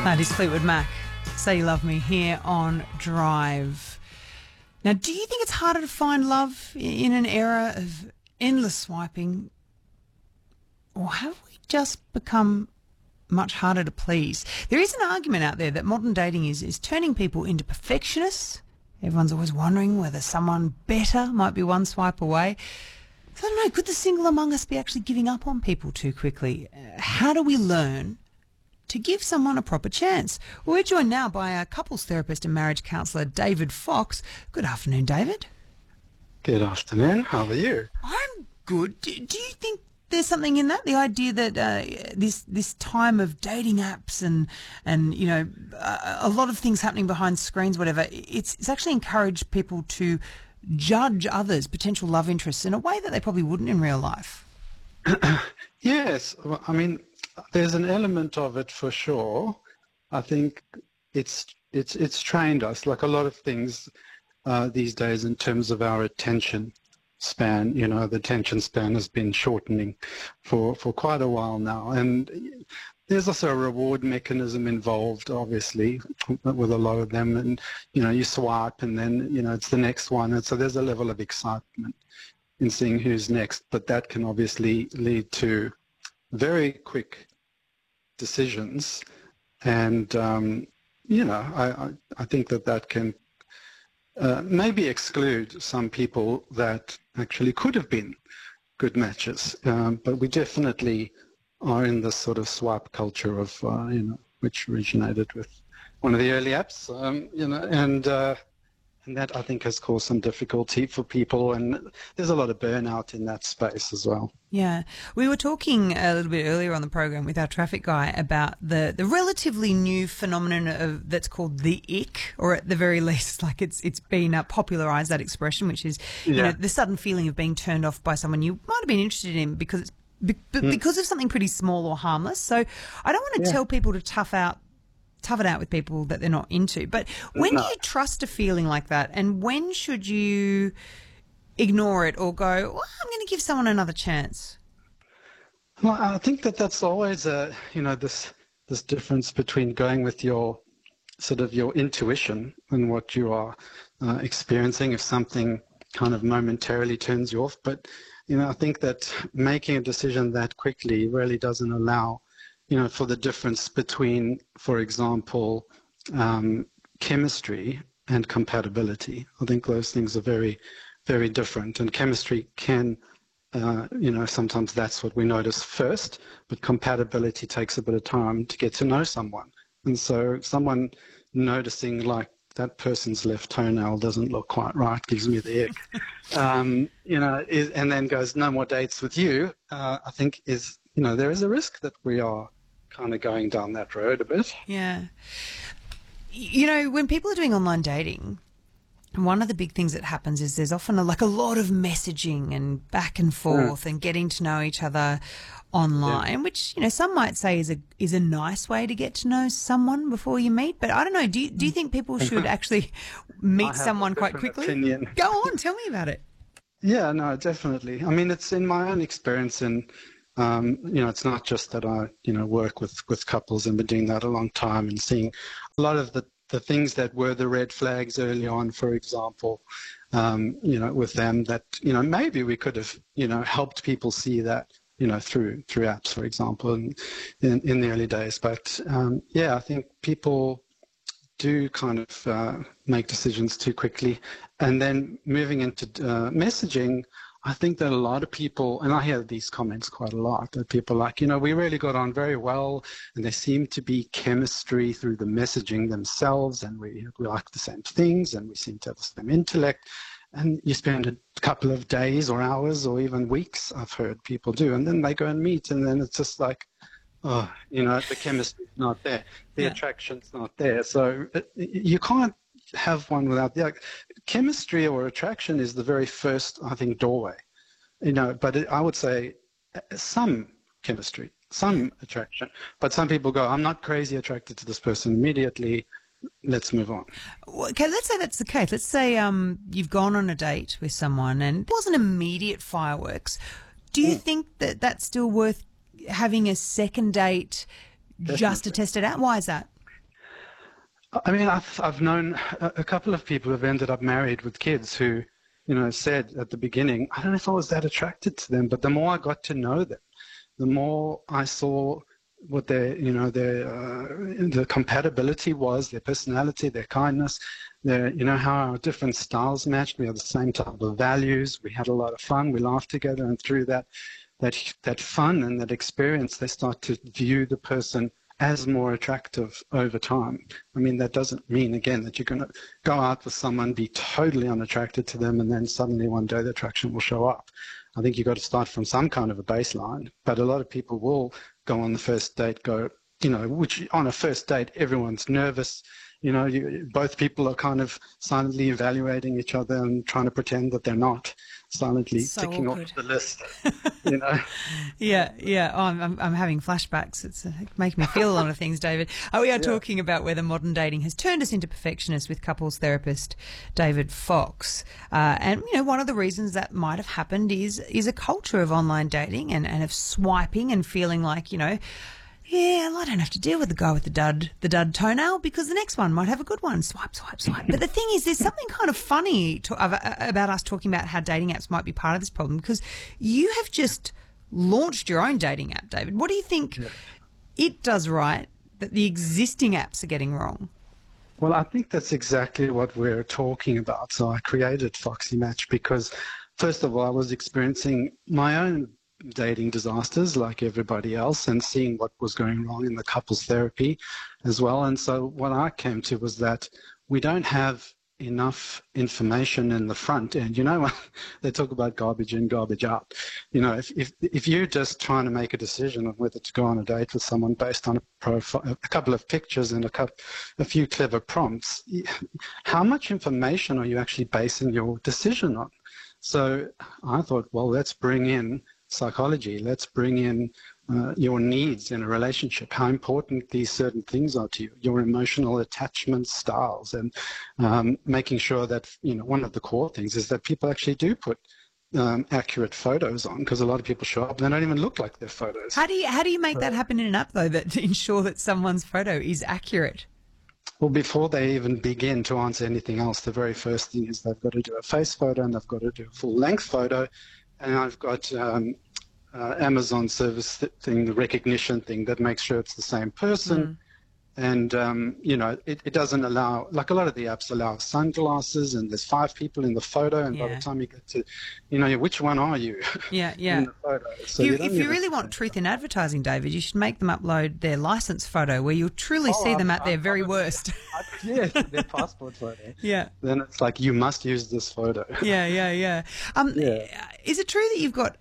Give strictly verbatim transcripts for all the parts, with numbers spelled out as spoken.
That is Fleetwood Mac, Say You Love Me, here on Drive. Now, do you think it's harder to find love in an era of endless swiping, or have we just become much harder to please? There is an argument out there that modern dating is, is turning people into perfectionists. Everyone's always wondering whether someone better might be one swipe away. So I don't know, could the single among us be actually giving up on people too quickly? Uh, how do we learn to give someone a proper chance? Well, we're joined now by a couples therapist and marriage counsellor, David Fox. Good afternoon, David. Good afternoon. How are you? I'm good. Do, do you think there's something in that? The idea that uh, this this time of dating apps and and you know a, a lot of things happening behind screens, whatever, it's it's actually encouraged people to judge others' potential love interests in a way that they probably wouldn't in real life. Yes, well, I mean, there's an element of it for sure. I think it's it's it's trained us, like a lot of things uh, these days, in terms of our attention span. You know, the attention span has been shortening for for quite a while now, and there's also a reward mechanism involved, obviously, with a lot of them. And you know, you swipe, and then you know it's the next one, and so there's a level of excitement in seeing who's next. But that can obviously lead to very quick decisions, and um, you know, I, I, I think that that can uh, maybe exclude some people that actually could have been good matches. Um, but we definitely are in this sort of swipe culture of uh, you know, which originated with one of the early apps, um, you know, and. Uh, And that, I think, has caused some difficulty for people, and there's a lot of burnout in that space as well. Yeah. We were talking a little bit earlier on the program with our traffic guy about the, the relatively new phenomenon of, that's called the ick, or at the very least, like it's it's been uh, popularised, that expression, which is you Yeah. know the sudden feeling of being turned off by someone you might have been interested in because it's be, Mm. because of something pretty small or harmless. So I don't want to Yeah. tell people to tough out tough it out with people that they're not into. But when No. do you trust a feeling like that, and when should you ignore it or go, well, I'm going to give someone another chance? Well, I think that that's always a, you know, this this difference between going with your sort of your intuition and what you are uh, experiencing, if something kind of momentarily turns you off. But, you know, I think that making a decision that quickly really doesn't allow, you know, for the difference between, for example, um, chemistry and compatibility. I think those things are very, very different. And chemistry can, uh, you know, sometimes that's what we notice first, but compatibility takes a bit of time to get to know someone. And so someone noticing like that person's left toenail doesn't look quite right gives me the ick, um, you know, is, and then goes, no more dates with you, uh, I think is, you know, there is a risk that we are kind of going down that road a bit. Yeah. You know, when people are doing online dating, one of the big things that happens is there's often a, like a lot of messaging and back and forth mm. and getting to know each other online, yeah. which, you know, some might say is a is a nice way to get to know someone before you meet. But I don't know, do you, do you think people should actually meet someone quite quickly? Opinion. Go on, tell me about it. Yeah, no, definitely. I mean, it's in my own experience, and Um, you know, it's not just that I, you know, work with, with couples and been doing that a long time and seeing a lot of the, the things that were the red flags early on, for example, um, you know, with them that, you know, maybe we could have, you know, helped people see that, you know, through through apps, for example, in, in, in the early days. But, um, yeah, I think people do kind of uh, make decisions too quickly. And then moving into uh, messaging, I think that a lot of people, and I hear these comments quite a lot, that people are like, you know, we really got on very well, and there seemed to be chemistry through the messaging themselves, and we, we like the same things, and we seem to have the same intellect. And you spend a couple of days or hours or even weeks, I've heard people do, and then they go and meet, and then it's just like, oh, you know, the chemistry's not there, the yeah. attraction's not there. So it, you can't have one without the other. Chemistry or attraction is the very first, I think, doorway, you know, but it, I would say some chemistry, some attraction, but some people go, I'm not crazy attracted to this person immediately, let's move on. Okay, let's say that's the case. Let's say um, you've gone on a date with someone and it wasn't immediate fireworks. Do you mm. think that that's still worth having a second date Definitely. just to test it out? Why is that? I mean, I've, I've known a, a couple of people who've ended up married with kids who, you know, said at the beginning, I don't know if I was that attracted to them, but the more I got to know them, the more I saw what their, you know, their uh, the compatibility was, their personality, their kindness, their, you know, how our different styles matched. We had the same type of values. We had a lot of fun. We laughed together, and through that, that that fun and that experience, they start to view the person as more attractive over time. I mean, that doesn't mean, again, that you're going to go out with someone, be totally unattracted to them, and then suddenly one day the attraction will show up. I think you've got to start from some kind of a baseline. But a lot of people will go on the first date, go, you know, which on a first date, everyone's nervous. You know, you, both people are kind of silently evaluating each other and trying to pretend that they're not, silently So ticking awkward. off the list, you know. Yeah, yeah. Oh, I'm, I'm, I'm having flashbacks. It's uh, making me feel a lot of things, David. Oh, we are Yeah. talking about whether modern dating has turned us into perfectionists with couples therapist David Fox. Uh, and, you know, one of the reasons that might have happened is is a culture of online dating and, and of swiping and feeling like, you know, yeah, I don't have to deal with the guy with the dud, the dud toenail because the next one might have a good one. Swipe, swipe, swipe. But the thing is, there's something kind of funny to, of, about us talking about how dating apps might be part of this problem because you have just launched your own dating app, David. What do you think Yeah. it does right that the existing apps are getting wrong? Well, I think that's exactly what we're talking about. So I created Foxy Match because, first of all, I was experiencing my own dating disasters like everybody else and seeing what was going wrong in the couples therapy as well. And so what I came to was that we don't have enough information in the front end. You know, they talk about garbage in, garbage out. You know, if, if if you're just trying to make a decision on whether to go on a date with someone based on a profile, a couple of pictures and a couple, a few clever prompts, how much information are you actually basing your decision on? So I thought, well, let's bring in psychology. Let's bring in uh, your needs in a relationship, how important these certain things are to you, your emotional attachment styles, and um, making sure that, you know, one of the core things is that people actually do put um, accurate photos on, because a lot of people show up and they don't even look like their photos. How do you how do you make that happen in an app though, that to ensure that someone's photo is accurate? Well, before they even begin to answer anything else, the very first thing is they've got to do a face photo and they've got to do a full length photo. And I've got um, uh, Amazon service th- thing, the recognition thing that makes sure it's the same person. Mm. And, um, you know, it, it doesn't allow, like a lot of the apps allow sunglasses and there's five people in the photo. And by Yeah. the time you get to, you know, which one are you Yeah, yeah. in the photo? So If you, don't if you even- really want truth in advertising, David, you should make them upload their license photo where you'll truly Oh, see them I- at their I very probably- worst. Yes, their passport photo. Yeah. Then it's like, you must use this photo. Yeah, yeah, yeah. Um, Yeah. Is it true that you've got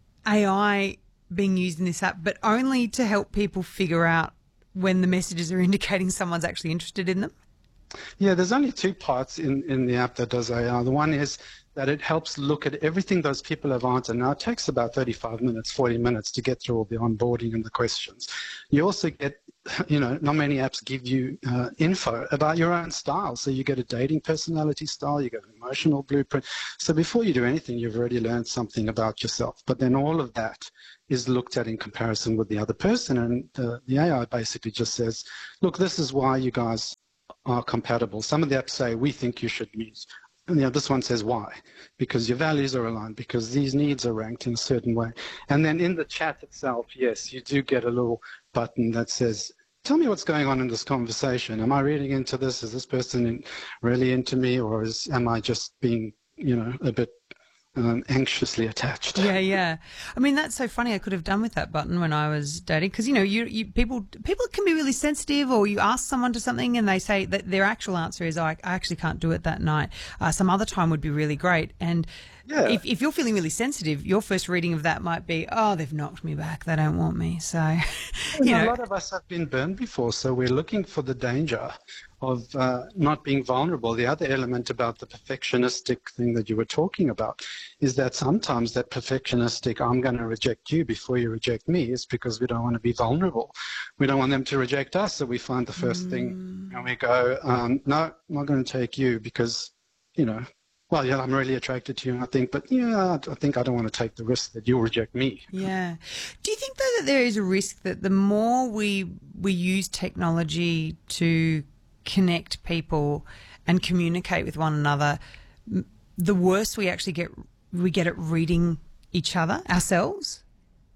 A I being used in this app, but only to help people figure out when the messages are indicating someone's actually interested in them? Yeah, there's only two parts in, in the app that does A I. The one is that it helps look at everything those people have answered. Now, it takes about thirty-five minutes, forty minutes to get through all the onboarding and the questions. You also get, you know, not many apps give you uh, info about your own style. So you get a dating personality style, you get an emotional blueprint. So before you do anything, you've already learned something about yourself. But then all of that is looked at in comparison with the other person. And uh, the A I basically just says, look, this is why you guys are compatible. Some of the apps say, we think you should meet. And you know, this one says why, because your values are aligned, because these needs are ranked in a certain way. And then in the chat itself, yes, you do get a little button that says, tell me what's going on in this conversation. Am I reading into this? Is this person in, really into me, or is am I just being, you know, a bit um, anxiously attached? Yeah, yeah. I mean, that's so funny. I could have done with that button when I was dating because, you know, you, you people people can be really sensitive, or you ask someone to something and they say that their actual answer is, oh, I, I actually can't do it that night. Uh, some other time would be really great. And Yeah. if, if you're feeling really sensitive, your first reading of that might be, oh, they've knocked me back. They don't want me. So, you You know, know. a lot of us have been burned before, so we're looking for the danger of uh, not being vulnerable. The other element about the perfectionistic thing that you were talking about is that sometimes that perfectionistic, I'm going to reject you before you reject me, is because we don't want to be vulnerable. We don't want them to reject us, so we find the first Mm. thing and we go, um, no, I'm not going to take you because, you know, well, yeah, I'm really attracted to you, I think, but yeah, I think I don't want to take the risk that you'll reject me. Yeah. Do you think, though, that there is a risk that the more we we use technology to connect people and communicate with one another, the worse we actually get we get at reading each other, ourselves?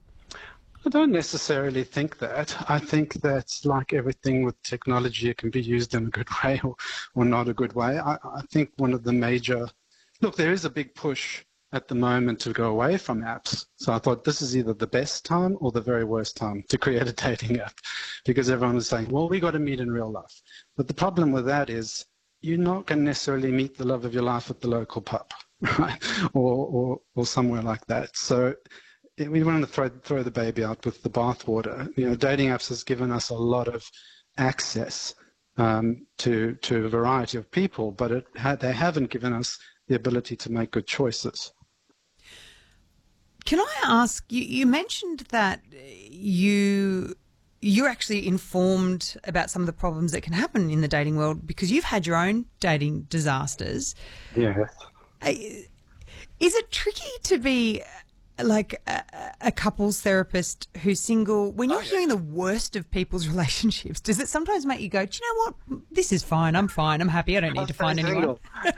I don't necessarily think that. I think that, like everything with technology, it can be used in a good way or, or not a good way. I, I think one of the major... Look, there is a big push at the moment to go away from apps. So I thought this is either the best time or the very worst time to create a dating app, because everyone was saying, well, we got to meet in real life. But the problem with that is you're not going to necessarily meet the love of your life at the local pub, right? or, or, or somewhere like that. So we want to throw, throw the baby out with the bathwater. You know, dating apps has given us a lot of access um, to, to a variety of people, but it ha- they haven't given us the ability to make good choices. Can I ask, you, you mentioned that you, you're actually informed about some of the problems that can happen in the dating world because you've had your own dating disasters. Yes. Is it tricky to be like a, a couples therapist who's single when you're oh, yeah. hearing the worst of people's relationships? Does it sometimes make you go, do you know what? This is fine. I'm fine. I'm happy. I don't need I'll to find anyone.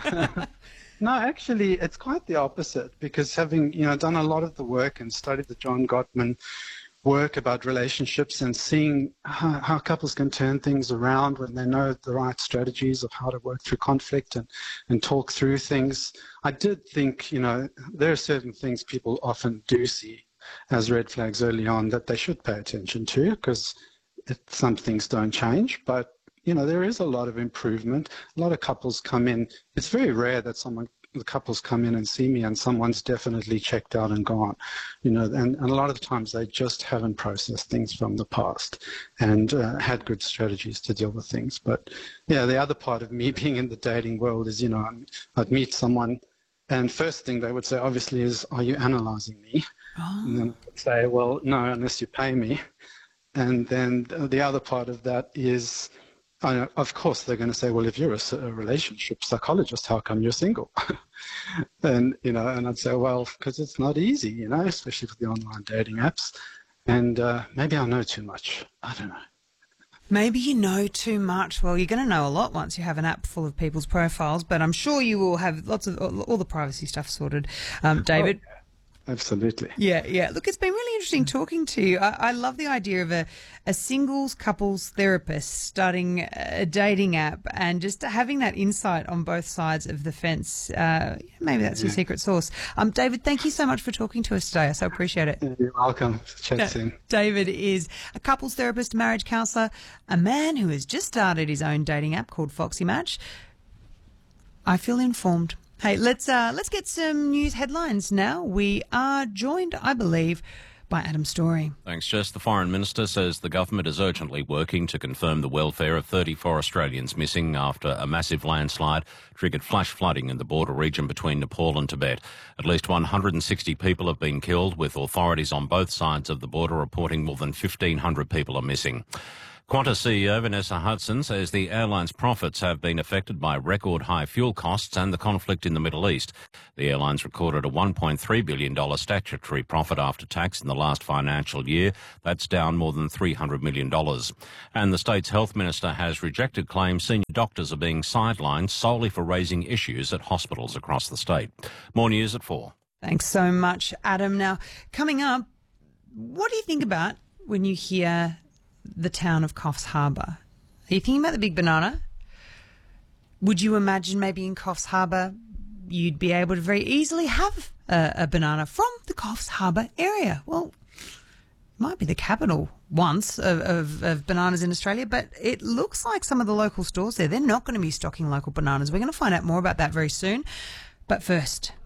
No, actually, it's quite the opposite, because having, you know, done a lot of the work and studied the John Gottman work about relationships and seeing how, how couples can turn things around when they know the right strategies of how to work through conflict and, and talk through things, I did think, you know, there are certain things people often do see as red flags early on that they should pay attention to, because some things don't change, but you know, there is a lot of improvement. A lot of couples come in. It's very rare that someone, the couples come in and see me and someone's definitely checked out and gone, you know, and, and a lot of the times they just haven't processed things from the past and uh, had good strategies to deal with things. But yeah, the other part of me being in the dating world is, you know, I'd meet someone and first thing they would say, obviously, is, are you analyzing me? Oh. And then I would say, well, no, unless you pay me. And then the other part of that is, Uh, of course, they're going to say, well, if you're a, a relationship psychologist, how come you're single? and, you know, and I'd say, well, because it's not easy, you know, especially with the online dating apps. And uh, maybe I know too much. I don't know. Maybe you know too much. Well, you're going to know a lot once you have an app full of people's profiles, but I'm sure you will have lots of all the privacy stuff sorted. Um, David? Oh. Absolutely. Yeah, yeah. Look, it's been really interesting talking to you. I, I love the idea of a, a singles couples therapist starting a dating app and just having that insight on both sides of the fence. Uh, maybe that's yeah. your secret sauce. Um, David, thank you so much for talking to us today. I so appreciate it. You're welcome. Chat yeah. soon. David is a couples therapist, marriage counsellor, a man who has just started his own dating app called Foxy Match. I feel informed. Hey, let's uh, let's get some news headlines now. We are joined, I believe, by Adam Story. Thanks, Jess. The Foreign Minister says the government is urgently working to confirm the welfare of thirty-four Australians missing after a massive landslide triggered flash flooding in the border region between Nepal and Tibet. At least one hundred sixty people have been killed, with authorities on both sides of the border reporting more than fifteen hundred people are missing. Qantas C E O Vanessa Hudson says the airline's profits have been affected by record high fuel costs and the conflict in the Middle East. The airlines recorded a one point three billion dollars statutory profit after tax in the last financial year. That's down more than three hundred million dollars. And the state's health minister has rejected claims senior doctors are being sidelined solely for raising issues at hospitals across the state. More news at four. Thanks so much, Adam. Now, coming up, what do you think about when you hear the town of Coffs Harbour? Are you thinking about the big banana? Would you imagine maybe in Coffs Harbour you'd be able to very easily have a, a banana from the Coffs Harbour area? Well, it might be the capital once of, of, of bananas in Australia, but it looks like some of the local stores there, they're not going to be stocking local bananas. We're going to find out more about that very soon. But first...